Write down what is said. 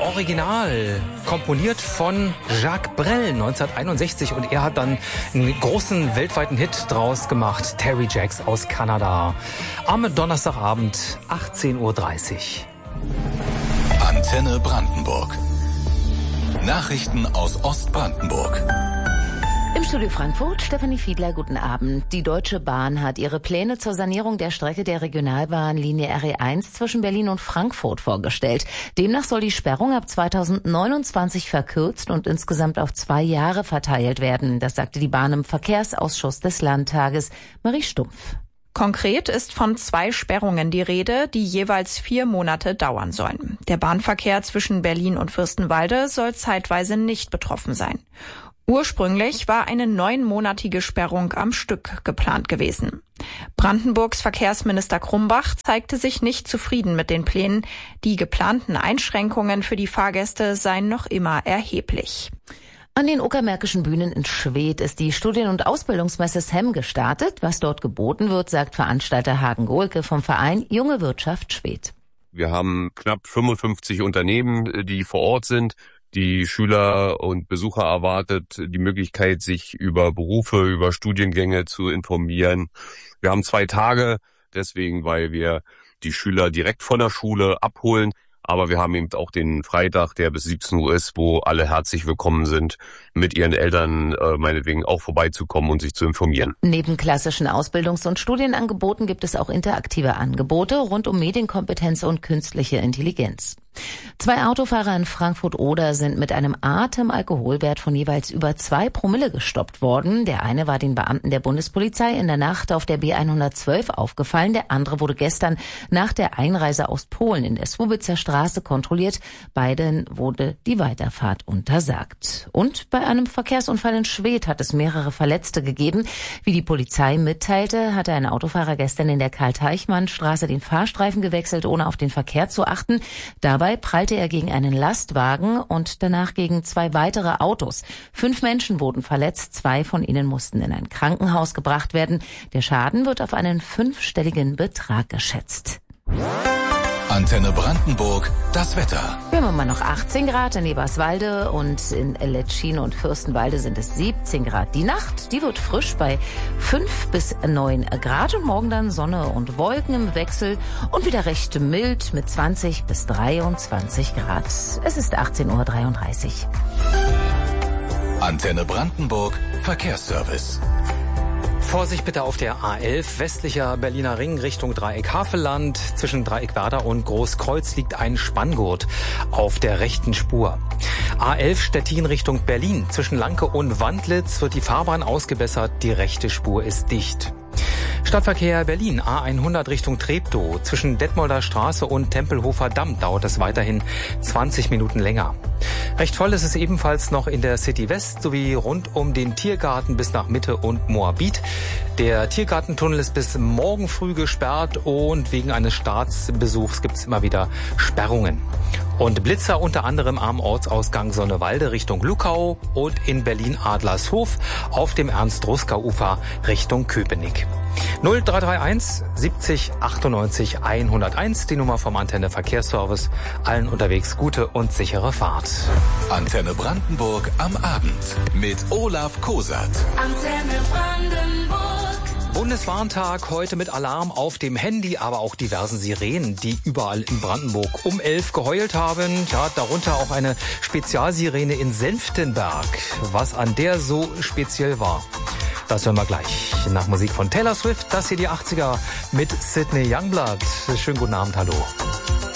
Original, komponiert von Jacques Brel 1961 und er hat dann einen großen weltweiten Hit draus gemacht, Terry Jacks aus Kanada. Am Donnerstagabend, 18:30 Uhr. Antenne Brandenburg. Nachrichten aus Ostbrandenburg. Im Studio Frankfurt, Stefanie Fiedler, guten Abend. Die Deutsche Bahn hat ihre Pläne zur Sanierung der Strecke der Regionalbahnlinie RE1 zwischen Berlin und Frankfurt vorgestellt. Demnach soll die Sperrung ab 2029 verkürzt und insgesamt auf 2 Jahre verteilt werden. Das sagte die Bahn im Verkehrsausschuss des Landtages. Marie Stumpf. Konkret ist von 2 Sperrungen die Rede, die jeweils 4 Monate dauern sollen. Der Bahnverkehr zwischen Berlin und Fürstenwalde soll zeitweise nicht betroffen sein. Ursprünglich war eine 9-monatige Sperrung am Stück geplant gewesen. Brandenburgs Verkehrsminister Krumbach zeigte sich nicht zufrieden mit den Plänen. Die geplanten Einschränkungen für die Fahrgäste seien noch immer erheblich. An den Uckermärkischen Bühnen in Schwedt ist die Studien- und Ausbildungsmesse SEM gestartet. Was dort geboten wird, sagt Veranstalter Hagen Gohlke vom Verein Junge Wirtschaft Schwedt. Wir haben knapp 55 Unternehmen, die vor Ort sind. Die Schüler und Besucher erwartet die Möglichkeit, sich über Berufe, über Studiengänge zu informieren. Wir haben 2 Tage, deswegen, weil wir die Schüler direkt von der Schule abholen. Aber wir haben eben auch den Freitag, der bis 17 Uhr ist, wo alle herzlich willkommen sind, mit ihren Eltern meinetwegen auch vorbeizukommen und sich zu informieren. Neben klassischen Ausbildungs- und Studienangeboten gibt es auch interaktive Angebote rund um Medienkompetenz und künstliche Intelligenz. 2 Autofahrer in Frankfurt-Oder sind mit einem Atemalkoholwert von jeweils über 2 Promille gestoppt worden. Der eine war den Beamten der Bundespolizei in der Nacht auf der B112 aufgefallen. Der andere wurde gestern nach der Einreise aus Polen in der Swubitzer Straße kontrolliert. Beiden wurde die Weiterfahrt untersagt. Und bei einem Verkehrsunfall in Schwedt hat es mehrere Verletzte gegeben. Wie die Polizei mitteilte, hatte ein Autofahrer gestern in der Karl-Teichmann-Straße den Fahrstreifen gewechselt, ohne auf den Verkehr zu achten. Dabei prallte er gegen einen Lastwagen und danach gegen 2 weitere Autos. 5 Menschen wurden verletzt, 2 von ihnen mussten in ein Krankenhaus gebracht werden. Der Schaden wird auf einen 5-stelligen Betrag geschätzt. Antenne Brandenburg, das Wetter. Wir haben immer noch 18 Grad in Eberswalde und in Letschin und Fürstenwalde sind es 17 Grad. Die Nacht, die wird frisch bei 5 bis 9 Grad und morgen dann Sonne und Wolken im Wechsel und wieder recht mild mit 20 bis 23 Grad. Es ist 18:33 Uhr. Antenne Brandenburg, Verkehrsservice. Vorsicht bitte auf der A11, westlicher Berliner Ring Richtung Dreieck Havelland. Zwischen Dreieck Werder und Großkreuz liegt ein Spanngurt auf der rechten Spur. A11 Stettin Richtung Berlin. Zwischen Lanke und Wandlitz wird die Fahrbahn ausgebessert, die rechte Spur ist dicht. Stadtverkehr Berlin, A100 Richtung Treptow. Zwischen Detmolder Straße und Tempelhofer Damm dauert es weiterhin 20 Minuten länger. Recht voll ist es ebenfalls noch in der City West sowie rund um den Tiergarten bis nach Mitte und Moabit. Der Tiergartentunnel ist bis morgen früh gesperrt und wegen eines Staatsbesuchs gibt es immer wieder Sperrungen. Und Blitzer unter anderem am Ortsausgang Sonnewalde Richtung Luckau und in Berlin-Adlershof auf dem Ernst-Ruska-Ufer Richtung Köpenick. 0331 70 98 101, die Nummer vom Antenne Verkehrsservice. Allen unterwegs gute und sichere Fahrt. Antenne Brandenburg am Abend mit Olaf Kosat. Antenne Brandenburg. Bundeswarntag heute mit Alarm auf dem Handy, aber auch diversen Sirenen, die überall in Brandenburg um 11 geheult haben. Ja, darunter auch eine Spezialsirene in Senftenberg. Was an der so speziell war, das hören wir gleich. Nach Musik von Taylor Swift, das hier die 80er mit Sydney Youngblood. Schönen guten Abend, hallo.